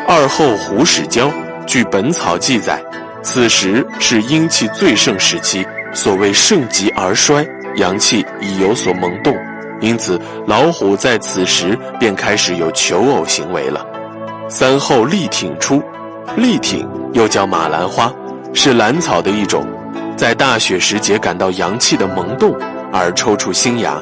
二后胡始交据《本草》记载，此时是阴气最盛时期，所谓盛极而衰，阳气已有所萌动，因此老虎在此时便开始有求偶行为了。三后力挺出，力挺又叫马兰花，是兰草的一种，在大雪时节感到阳气的萌动而抽出新芽。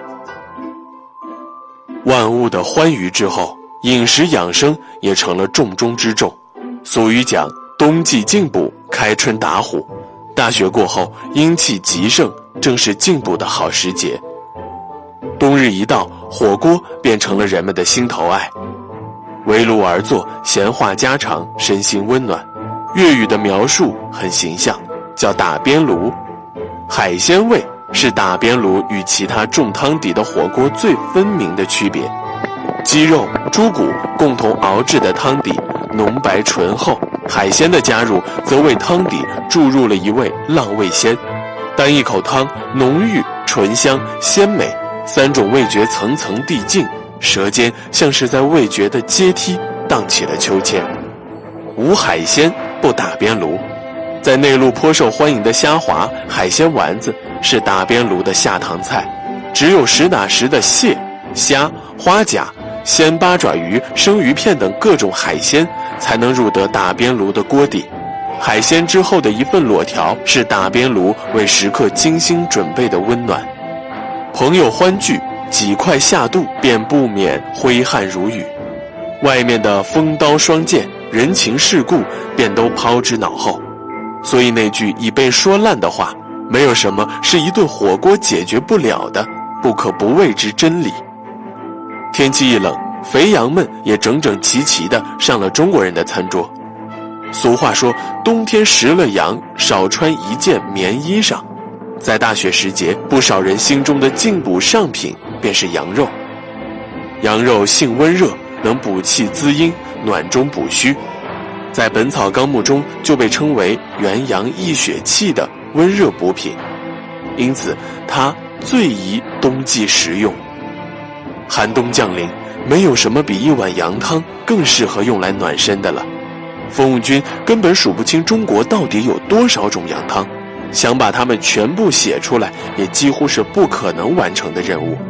万物的欢愉之后，饮食养生也成了重中之重。俗语讲冬季进补，开春打虎，大雪过后阴气极盛，正是进补的好时节。冬日一到，火锅变成了人们的心头爱，围炉而坐，闲话家常，身心温暖。粤语的描述很形象，叫打边炉。海鲜味是打边炉与其他重汤底的火锅最分明的区别。鸡肉、猪骨共同熬制的汤底浓白醇厚，海鲜的加入则为汤底注入了一味浪味鲜。单一口汤浓郁、醇香、鲜美，三种味觉层层递进，舌尖像是在味觉的阶梯荡起了秋千。无海鲜不打边炉。在内陆颇受欢迎的虾滑、海鲜丸子是打边炉的下堂菜，只有实打实的蟹、虾、花甲、鲜八爪鱼、生鱼片等各种海鲜才能入得打边炉的锅底。海鲜之后的一份裸条是打边炉为食客精心准备的温暖。朋友欢聚，几块下肚便不免挥汗如雨，外面的锋刀双剑、人情世故便都抛之脑后。所以那句已被说烂的话，没有什么是一顿火锅解决不了的，不可不为之真理。天气一冷，肥羊们也整整齐齐地上了中国人的餐桌。俗话说，冬天食了羊，少穿一件棉衣裳。在大雪时节，不少人心中的进补上品便是羊肉。羊肉性温热，能补气滋阴，暖中补虚，在《本草纲目》中就被称为元阳益血气的温热补品，因此它最宜冬季食用。寒冬降临，没有什么比一碗羊汤更适合用来暖身的了。风物君根本数不清中国到底有多少种羊汤，想把它们全部写出来也几乎是不可能完成的任务。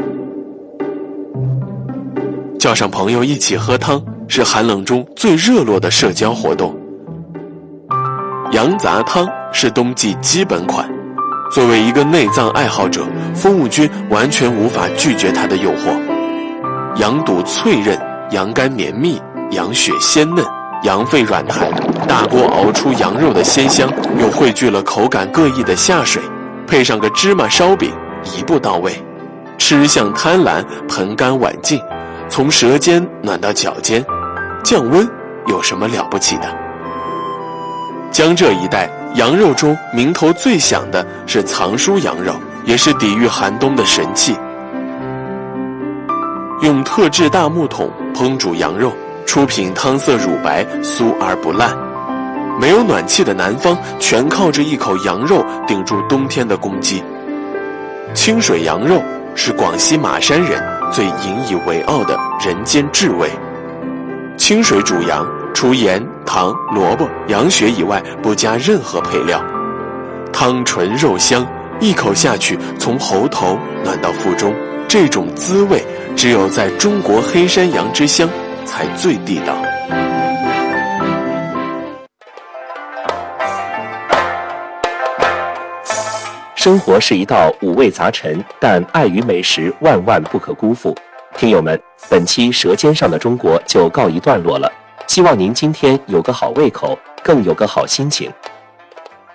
叫上朋友一起喝汤，是寒冷中最热络的社交活动。羊杂汤是冬季基本款，作为一个内脏爱好者，风物君完全无法拒绝它的诱惑。羊肚脆韧，羊肝绵密，羊血鲜嫩，羊肺软弹，大锅熬出羊肉的鲜香，又汇聚了口感各异的下水，配上个芝麻烧饼，一步到位，吃相贪婪，盆干碗净，从舌尖暖到脚尖，降温有什么了不起的？江浙一带羊肉中名头最响的是藏书羊肉，也是抵御寒冬的神器。用特制大木桶烹煮羊肉，出品汤色乳白，酥而不烂。没有暖气的南方，全靠着一口羊肉顶住冬天的攻击。清水羊肉是广西马山人最引以为傲的人间至味。清水煮羊，除盐、糖、萝卜、羊血以外，不加任何配料，汤纯肉香，一口下去从喉头暖到腹中，这种滋味只有在中国黑山羊之乡才最地道。 生活是一道五味杂陈，但爱与美食万万不可辜负。听友们，本期《舌尖上的中国》就告一段落了，希望您今天有个好胃口，更有个好心情。